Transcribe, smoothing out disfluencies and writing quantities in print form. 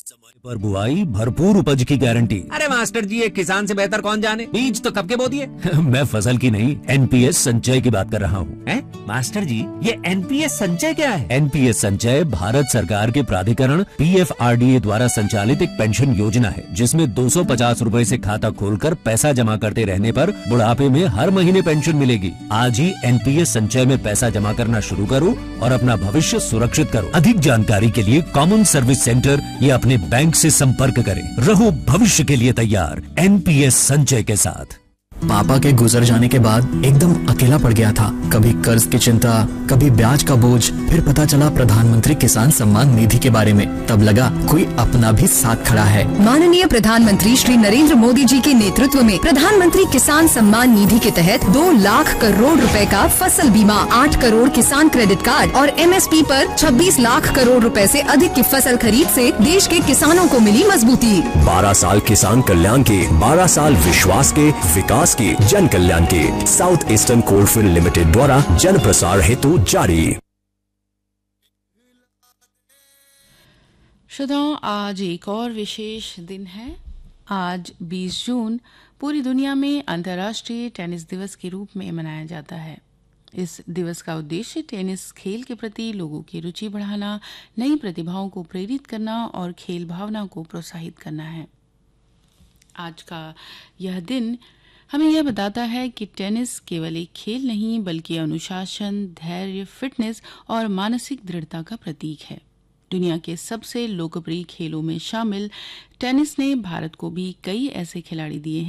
समय पर बुआई, भरपूर उपज की गारंटी। अरे मास्टर जी, ये किसान से बेहतर कौन जाने? बीज तो कब के बो दिए? मैं फसल की नहीं, एनपीएस संचय की बात कर रहा हूँ। मास्टर जी, ये एनपीएस संचय क्या है? एनपीएस संचय भारत सरकार के प्राधिकरण पीएफआरडीए द्वारा संचालित एक पेंशन योजना है, जिसमें 250 रूपए से खाता खोलकर पैसा जमा करते रहने पर बुढ़ापे में हर महीने पेंशन मिलेगी। आज ही एनपीएस संचय में पैसा जमा करना शुरू करो और अपना भविष्य सुरक्षित करो। अधिक जानकारी के लिए कॉमन सर्विस सेंटर या अपने बैंक से संपर्क करें। रहो भविष्य के लिए तैयार एनपीएस संचय के साथ। पापा के गुजर जाने के बाद एकदम अकेला पड़ गया था। कभी कर्ज की चिंता, कभी ब्याज का बोझ, फिर पता चला प्रधानमंत्री किसान सम्मान निधि के बारे में। तब लगा कोई अपना भी साथ खड़ा है। माननीय प्रधानमंत्री श्री नरेंद्र मोदी जी के नेतृत्व में प्रधानमंत्री किसान सम्मान निधि के तहत 2 लाख करोड़ रुपए का फसल बीमा, 8 करोड़ किसान क्रेडिट कार्ड और एमएसपी पर 26 लाख करोड़ रुपए से अधिक की फसल खरीद से देश के किसानों को मिली मजबूती। 12 साल किसान कल्याण के, 12 साल विश्वास के, विकास के, जन कल्याण के। साउथ ईस्टर्न कोलफील्ड लिमिटेड द्वारा जन प्रसार हेतु जारी। श्रोताओं, आज एक और विशेष दिन है। आज 20 जून पूरी दुनिया में अंतर्राष्ट्रीय टेनिस दिवस के रूप में मनाया जाता है। इस दिवस का उद्देश्य टेनिस खेल के प्रति लोगों की रुचि बढ़ाना, नई प्रतिभाओं को प्रेरित करना और खेल भावना को प्रोत्साहित करना है। आज का यह दिन हमें यह बताता है कि टेनिस केवल एक खेल नहीं, बल्कि अनुशासन, धैर्य, फिटनेस और मानसिक दृढ़ता का प्रतीक है। दुनिया के सबसे लोकप्रिय खेलों में शामिल टेनिस ने भारत को भी कई ऐसे खिलाड़ी दिए हैं